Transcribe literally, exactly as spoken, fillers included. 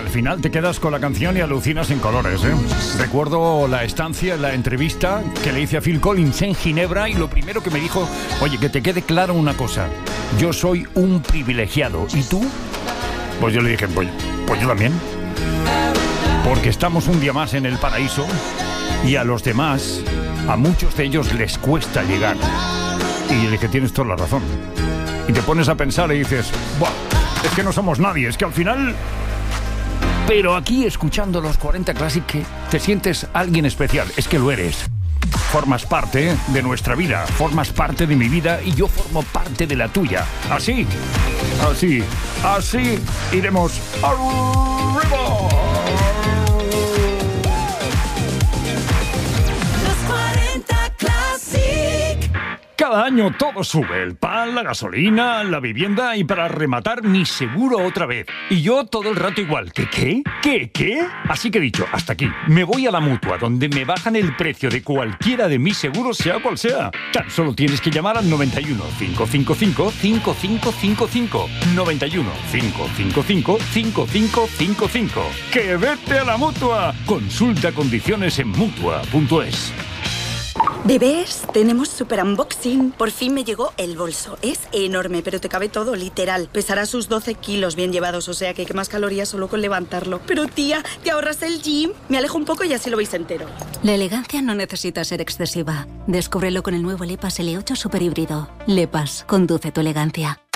final te quedas con la canción y alucinas en colores, ¿eh? Recuerdo la estancia, la entrevista que le hice a Phil Collins en Ginebra y lo primero que me dijo, oye, que te quede claro una cosa, yo soy un privilegiado, ¿y tú? Pues yo le dije, pues, pues yo también. Porque estamos un día más en el paraíso y a los demás, a muchos de ellos les cuesta llegar. Y yo dije, tienes toda la razón. Y te pones a pensar y dices, ¡buah! Es que no somos nadie, es que al final... Pero aquí, escuchando los cuarenta Classic, que te sientes alguien especial. Es que lo eres. Formas parte de nuestra vida, formas parte de mi vida y yo formo parte de la tuya. Así, así, así iremos arriba. Cada año todo sube, el pan, la gasolina, la vivienda y para rematar mi seguro otra vez. Y yo todo el rato igual. ¿Qué, qué? ¿Qué, qué? Así que he dicho, hasta aquí. Me voy a la Mutua, donde me bajan el precio de cualquiera de mis seguros, sea cual sea. Tan solo tienes que llamar al noventa y uno, cinco cinco cinco, cinco cinco cinco cinco. noventa y uno, cinco cinco cinco, cinco cinco cinco cinco. ¡Que vete a la Mutua! Consulta condiciones en Mutua punto es. Bebés, tenemos super unboxing. Por fin me llegó el bolso. Es enorme, pero te cabe todo, literal. Pesará sus doce kilos bien llevados, o sea que quemas calorías solo con levantarlo. Pero tía, ¿te ahorras el gym? Me alejo un poco y así lo veis entero. La elegancia no necesita ser excesiva. Descúbrelo con el nuevo Lepas L ocho Super Híbrido. Lepas, conduce tu elegancia.